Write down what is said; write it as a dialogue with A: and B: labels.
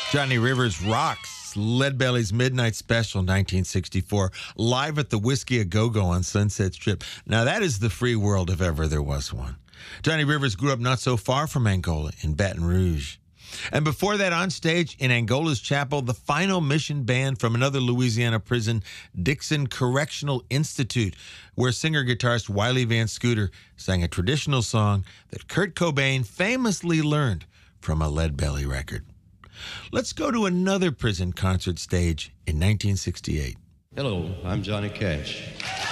A: Johnny Rivers rocks Leadbelly's Midnight Special 1964, live at the Whiskey A Go-Go on Sunset Strip. Now, that is the free world if ever there was one. Johnny Rivers grew up not so far from Angola, in Baton Rouge. And before that, on stage in Angola's chapel, the Final Mission Band from another Louisiana prison, Dixon Correctional Institute, where singer-guitarist Wiley Van Scooter sang a traditional song that Kurt Cobain famously learned from a Leadbelly record. Let's go to another prison concert stage in 1968.
B: Hello, I'm Johnny Cash.